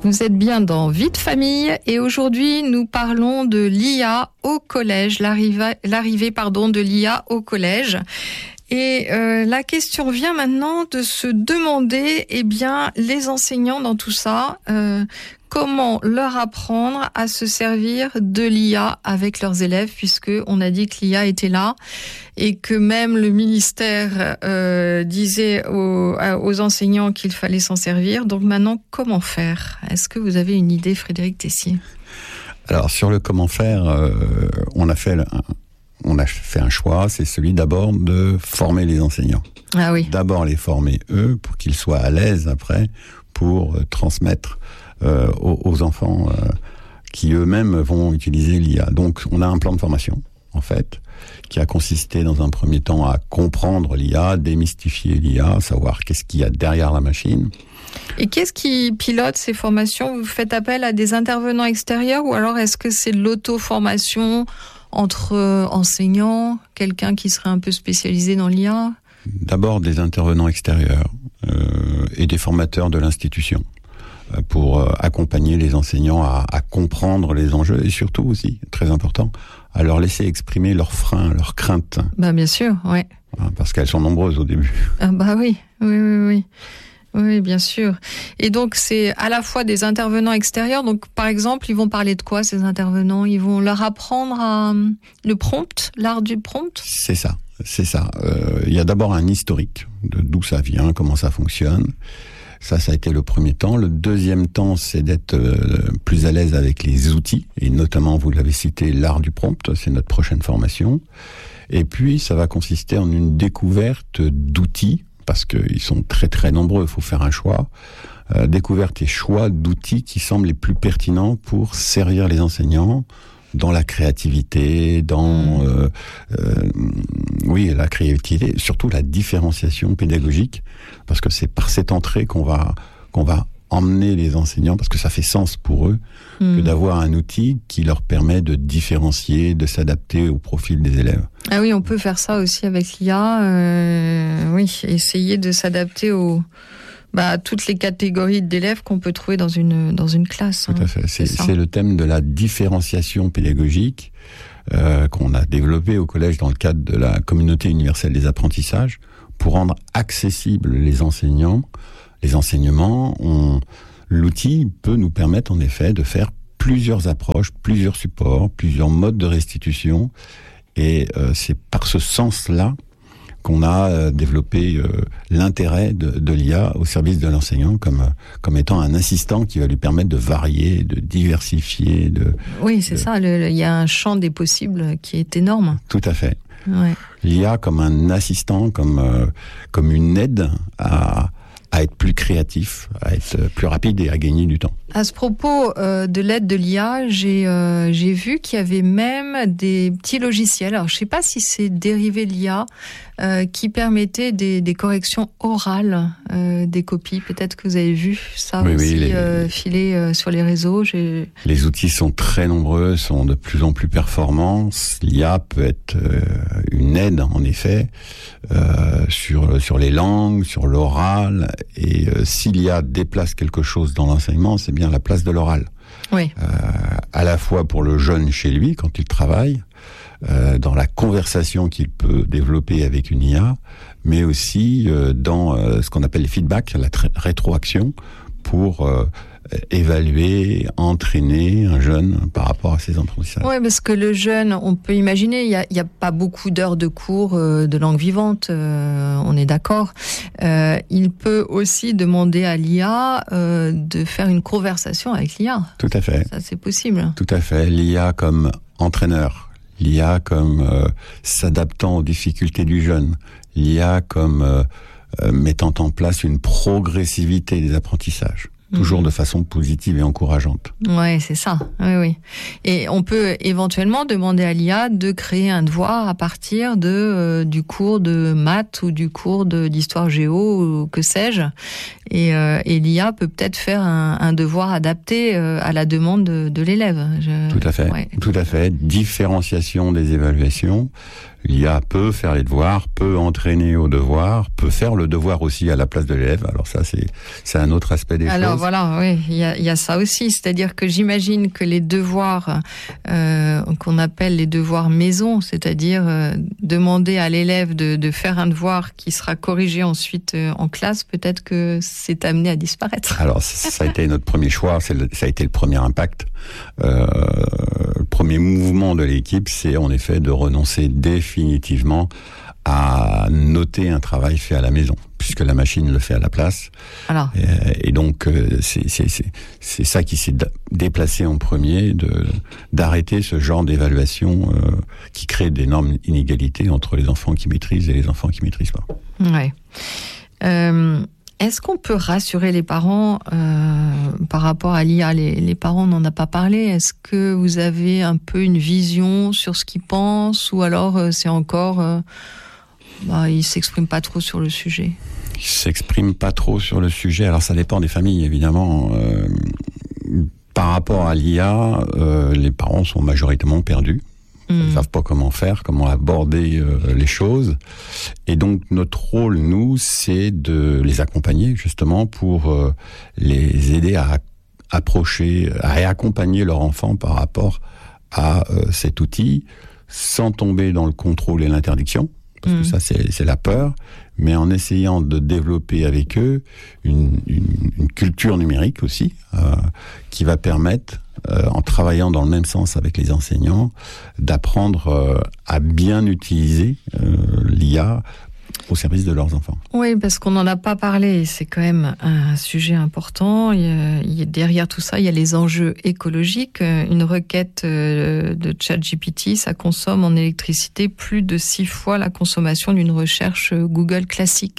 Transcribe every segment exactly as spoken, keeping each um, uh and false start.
Vous êtes bien dans Vie de famille et aujourd'hui nous parlons de l'I A au collège, l'arrivée, l'arrivée pardon, de l'I A au collège. Et euh, la question vient maintenant de se demander, eh bien, les enseignants dans tout ça, euh, comment leur apprendre à se servir de l'I A avec leurs élèves, puisque on a dit que l'I A était là et que même le ministère euh, disait aux, aux enseignants qu'il fallait s'en servir. Donc maintenant, comment faire ? Est-ce que vous avez une idée, Frédéric Tessier ? Alors sur le comment faire, euh, on a fait un, on a fait un choix, c'est celui d'abord de former les enseignants. Ah oui. D'abord les former eux pour qu'ils soient à l'aise après pour euh, transmettre euh, aux, aux enfants euh, qui eux-mêmes vont utiliser l'I A. Donc on a un plan de formation en fait qui a consisté dans un premier temps à comprendre l'I A, démystifier l'I A, savoir qu'est-ce qu'il y a derrière la machine. Et qu'est-ce qui pilote ces formations ? Vous faites appel à des intervenants extérieurs ou alors est-ce que c'est de l'auto-formation entre euh, enseignants, quelqu'un qui serait un peu spécialisé dans l'I A ? D'abord des intervenants extérieurs euh, et des formateurs de l'institution euh, pour euh, accompagner les enseignants à, à comprendre les enjeux et surtout aussi, très important, à leur laisser exprimer leurs freins, leurs craintes. Bah bien sûr, ouais. Parce qu'elles sont nombreuses au début. Ah bah oui, oui, oui, oui. Oui, bien sûr. Et donc, c'est à la fois des intervenants extérieurs. Donc, par exemple, ils vont parler de quoi, ces intervenants ? Ils vont leur apprendre à, le prompt, l'art du prompt ? C'est ça, c'est ça. Euh, il y a d'abord un historique de d'où ça vient, comment ça fonctionne. Ça, ça a été le premier temps. Le deuxième temps, c'est d'être euh, plus à l'aise avec les outils. Et notamment, vous l'avez cité, l'art du prompt. C'est notre prochaine formation. Et puis, ça va consister en une découverte d'outils parce qu'ils sont très très nombreux, il faut faire un choix. Euh, découverte et choix d'outils qui semblent les plus pertinents pour servir les enseignants dans la créativité, dans euh, euh, oui la créativité, surtout la différenciation pédagogique, parce que c'est par cette entrée qu'on va qu'on va emmener les enseignants, parce que ça fait sens pour eux, mmh. que d'avoir un outil qui leur permet de différencier, de s'adapter au profil des élèves. Ah oui, on peut faire ça aussi avec l'I A. Euh, oui, essayer de s'adapter aux, bah, à toutes les catégories d'élèves qu'on peut trouver dans une, dans une classe. Tout à fait. C'est, c'est, c'est le thème de la différenciation pédagogique euh, qu'on a développé au collège dans le cadre de la communauté universelle des apprentissages pour rendre accessibles les enseignants. Les enseignements, on, l'outil peut nous permettre en effet de faire plusieurs approches, plusieurs supports, plusieurs modes de restitution. Et euh, c'est par ce sens-là qu'on a euh, développé euh, l'intérêt de, de l'I A au service de l'enseignant comme, euh, comme étant un assistant qui va lui permettre de varier, de diversifier. De, oui, c'est de... ça. Il y a un champ des possibles qui est énorme. Tout à fait. Ouais. L'I A comme un assistant, comme, euh, comme une aide à... à être plus créatif, à être plus rapide et à gagner du temps. À ce propos euh, de l'aide de l'I A, j'ai, euh, j'ai vu qu'il y avait même des petits logiciels, alors je ne sais pas si c'est dérivé de l'I A, euh, qui permettaient des, des corrections orales euh, des copies. Peut-être que vous avez vu ça oui, aussi oui, les... euh, filer euh, sur les réseaux. J'ai... Les outils sont très nombreux, sont de plus en plus performants. L'I A peut être euh, une aide, en effet, euh, sur, sur les langues, sur l'oral. Et euh, si l'I A déplace quelque chose dans l'enseignement, c'est bien la place de l'oral. Oui. Euh, à la fois pour le jeune chez lui, quand il travaille, euh, dans la conversation qu'il peut développer avec une I A, mais aussi euh, dans euh, ce qu'on appelle les feedbacks, la tra- rétroaction, pour euh, évaluer, entraîner un jeune par rapport à ses apprentissages. Oui, parce que le jeune, on peut imaginer, il n'y a, y a pas beaucoup d'heures de cours euh, de langue vivante, euh, on est d'accord. Euh, il peut aussi demander à l'I A euh, de faire une conversation avec l'I A. Tout à fait. Ça, c'est possible. Tout à fait. L'I A comme entraîneur, l'I A comme euh, s'adaptant aux difficultés du jeune, l'I A comme euh, euh, mettant en place une progressivité des apprentissages. Toujours de façon positive et encourageante. Ouais, c'est ça. Oui, oui. Et on peut éventuellement demander à l'I A de créer un devoir à partir de euh, du cours de maths ou du cours de d'histoire géo ou que sais-je. Et, euh, et l'I A peut peut-être faire un, un devoir adapté euh, à la demande de, de l'élève. Je... Tout à fait. Ouais. Tout à fait. Différenciation des évaluations. L'I A peut faire les devoirs, peut entraîner au devoir, peut faire le devoir aussi à la place de l'élève. Alors ça, c'est c'est un autre aspect des Alors, choses. chose. Voilà, oui, il y a, y a ça aussi. C'est-à-dire que j'imagine que les devoirs euh, qu'on appelle les devoirs maison, c'est-à-dire euh, demander à l'élève de, de faire un devoir qui sera corrigé ensuite euh, en classe, peut-être que c'est amené à disparaître. Alors, ça a été notre premier choix, c'est le, ça a été le premier impact. Euh, le premier mouvement de l'équipe, c'est en effet de renoncer définitivement à noter un travail fait à la maison, puisque la machine le fait à la place. Alors. Et, et donc, c'est, c'est, c'est, c'est ça qui s'est déplacé en premier, de, d'arrêter ce genre d'évaluation euh, qui crée d'énormes inégalités entre les enfants qui maîtrisent et les enfants qui maîtrisent pas. Ouais. Euh... Est-ce qu'on peut rassurer les parents euh, par rapport à l'I A ? Les, les parents n'en ont pas parlé. Est-ce que vous avez un peu une vision sur ce qu'ils pensent, ou alors euh, c'est encore, euh, bah, ils s'expriment pas trop sur le sujet ? Ils s'expriment pas trop sur le sujet. Alors ça dépend des familles, évidemment. Euh, par rapport à l'I A, euh, les parents sont majoritairement perdus. Ils ne savent pas comment faire, comment aborder euh, les choses. Et donc, notre rôle, nous, c'est de les accompagner, justement, pour euh, les aider à approcher, à réaccompagner leur enfant par rapport à euh, cet outil, sans tomber dans le contrôle et l'interdiction, parce mmh. que ça, c'est, c'est la peur, mais en essayant de développer avec eux une, une, une culture numérique aussi, euh, qui va permettre, Euh, en travaillant dans le même sens avec les enseignants, d'apprendre euh, à bien utiliser euh, l'I A au service de leurs enfants. Oui, parce qu'on n'en a pas parlé, c'est quand même un sujet important. Il y a, il y a, derrière tout ça, il y a les enjeux écologiques. Une requête de ChatGPT, ça consomme en électricité plus de six fois la consommation d'une recherche Google classique.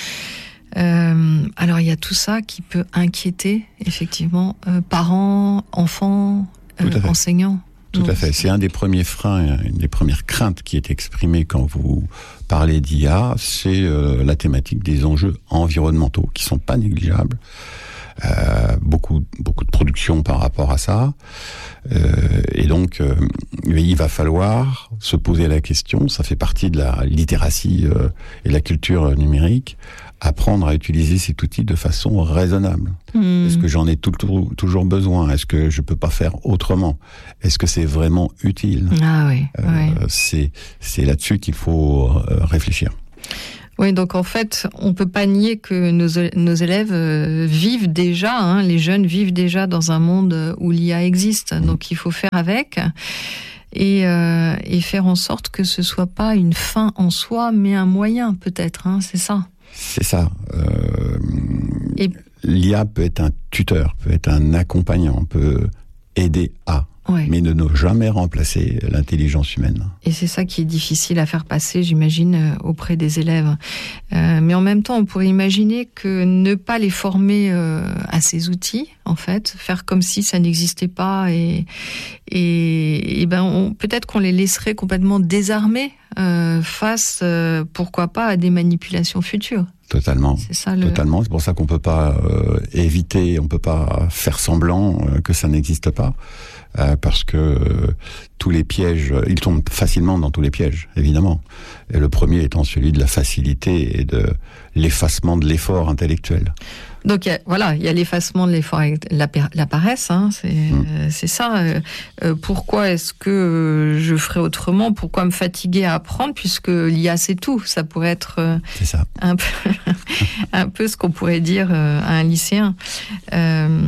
Euh, alors il y a tout ça qui peut inquiéter effectivement euh, parents, enfants, euh, enseignants. Tout Donc, à fait. C'est un des premiers freins, une des premières craintes qui est exprimée quand vous parlez d'I A, c'est euh, la thématique des enjeux environnementaux qui sont pas négligeables. Euh, beaucoup, beaucoup de production par rapport à ça. Euh, et donc, euh, il va falloir se poser la question, ça fait partie de la littératie euh, et de la culture numérique, apprendre à utiliser cet outil de façon raisonnable. Mmh. Est-ce que j'en ai tout, tout, toujours besoin ? Est-ce que je peux pas faire autrement ? Est-ce que c'est vraiment utile ? Ah oui, euh, oui. C'est, c'est là-dessus qu'il faut euh, réfléchir. Oui, donc en fait, on peut pas nier que nos, nos élèves euh, vivent déjà, hein, les jeunes vivent déjà dans un monde où l'I A existe. Mmh. Donc il faut faire avec et, euh, et faire en sorte que ce soit pas une fin en soi, mais un moyen peut-être, hein, c'est ça. C'est ça. Euh, et... L'I A peut être un tuteur, peut être un accompagnant, peut aider à, ouais. mais ne ne jamais remplacer l'intelligence humaine. Et c'est ça qui est difficile à faire passer, j'imagine, auprès des élèves. Euh, mais en même temps, on pourrait imaginer que ne pas les former euh, à ces outils, en fait, faire comme si ça n'existait pas, et, et, et ben, on, peut-être qu'on les laisserait complètement désarmés euh, face, euh, pourquoi pas, à des manipulations futures. Totalement. C'est ça, le... Totalement. C'est pour ça qu'on peut pas euh, éviter, on peut pas faire semblant euh, que ça n'existe pas, euh, parce que euh, tous les pièges, ils tombent facilement dans tous les pièges, évidemment. Et le premier étant celui de la facilité et de l'effacement de l'effort intellectuel. Donc y a, voilà, il y a l'effacement de l'effort, la, la paresse, hein, c'est, mmh. euh, c'est ça. Euh, pourquoi est-ce que euh, je ferais autrement ? Pourquoi me fatiguer à apprendre, puisque l'I A c'est tout ? Ça pourrait être euh, c'est ça. Un, peu, un peu ce qu'on pourrait dire euh, à un lycéen. Euh,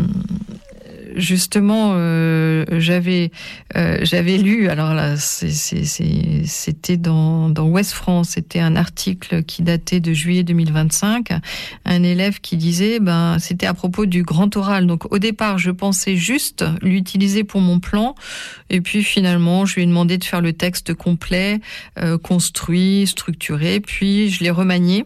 Justement, euh, j'avais euh, j'avais lu, alors là, c'est, c'est, c'est, c'était dans, dans Ouest France, c'était un article qui datait de juillet deux mille vingt-cinq, un élève qui disait, ben, c'était à propos du grand oral. Donc au départ, je pensais juste l'utiliser pour mon plan, et puis finalement, je lui ai demandé de faire le texte complet, euh, construit, structuré, puis je l'ai remanié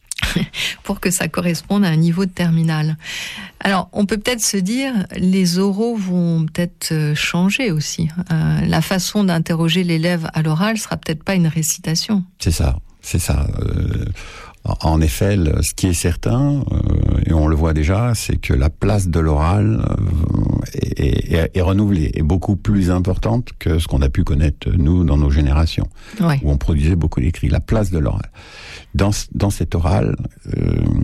pour que ça corresponde à un niveau de terminale. Alors, on peut peut-être se dire, les oraux vont peut-être changer aussi. Euh, la façon d'interroger l'élève à l'oral sera peut-être pas une récitation. C'est ça, c'est ça. Euh, en effet, le, ce qui est certain, euh, et on le voit déjà, c'est que la place de l'oral euh, est, est, est renouvelée, est beaucoup plus importante que ce qu'on a pu connaître, nous, dans nos générations, ouais. où on produisait beaucoup d'écrits. La place de l'oral. Dans, dans cet oral, euh,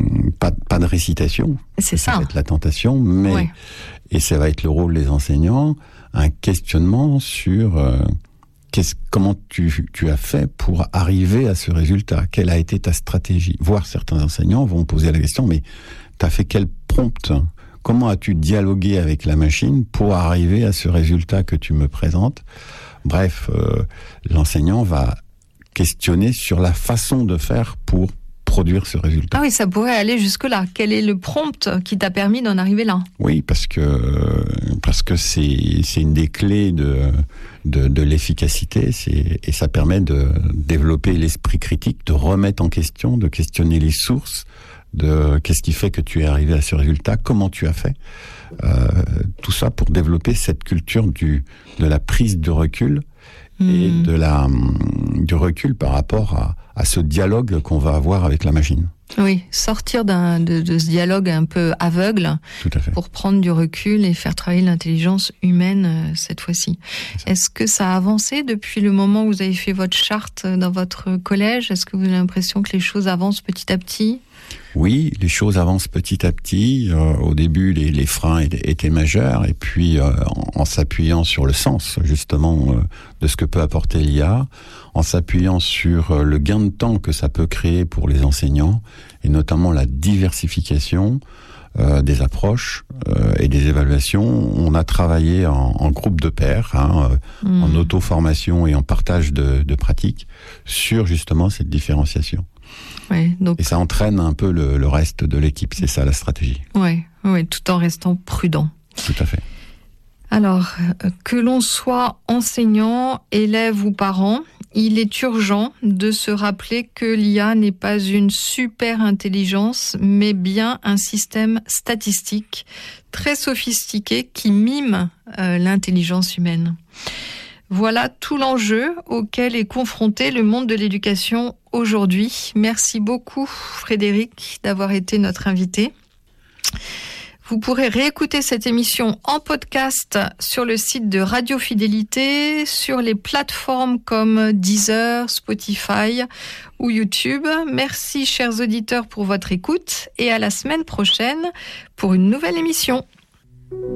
pas, pas de récitation. C'est ça. Ça va être la tentation, mais, ouais. et ça va être le rôle des enseignants, un questionnement sur euh, qu'est-ce, comment tu, tu as fait pour arriver à ce résultat. Quelle a été ta stratégie? Voire certains enseignants vont poser la question, mais tu as fait quel prompt? Comment as-tu dialogué avec la machine pour arriver à ce résultat que tu me présentes? Bref, euh, l'enseignant va questionner sur la façon de faire pour produire ce résultat. Ah oui, ça pourrait aller jusque-là. Quel est le prompt qui t'a permis d'en arriver là? Oui, parce que parce que c'est c'est une des clés de de, de l'efficacité, c'est, et ça permet de développer l'esprit critique, de remettre en question, de questionner les sources, de qu'est-ce qui fait que tu es arrivé à ce résultat, comment tu as fait, euh, tout ça pour développer cette culture du de la prise de recul mmh. et de la du recul par rapport à à ce dialogue qu'on va avoir avec la machine. Oui, sortir d'un, de, de ce dialogue un peu aveugle. Tout à fait. Pour prendre du recul et faire travailler l'intelligence humaine euh, cette fois-ci. Est-ce que ça a avancé depuis le moment où vous avez fait votre charte dans votre collège? Est-ce que vous avez l'impression que les choses avancent petit à petit? Oui, les choses avancent petit à petit. Euh, au début, les, les freins étaient, étaient majeurs, et puis euh, en, en s'appuyant sur le sens, justement, euh, de ce que peut apporter l'I A, en s'appuyant sur euh, le gain de temps que ça peut créer pour les enseignants, et notamment la diversification euh, des approches euh, et des évaluations. On a travaillé en, en groupe de pairs, hein, euh, mmh. en auto-formation et en partage de, de pratiques, sur justement cette différenciation. Ouais, donc... Et ça entraîne un peu le, le reste de l'équipe, c'est ça la stratégie. Oui, ouais, tout en restant prudent. Tout à fait. Alors, que l'on soit enseignant, élève ou parent, il est urgent de se rappeler que l'I A n'est pas une super intelligence, mais bien un système statistique très sophistiqué qui mime euh, l'intelligence humaine. Voilà tout l'enjeu auquel est confronté le monde de l'éducation aujourd'hui. Merci beaucoup Frédéric d'avoir été notre invité. Vous pourrez réécouter cette émission en podcast sur le site de Radio Fidélité, sur les plateformes comme Deezer, Spotify ou YouTube. Merci chers auditeurs pour votre écoute et à la semaine prochaine pour une nouvelle émission.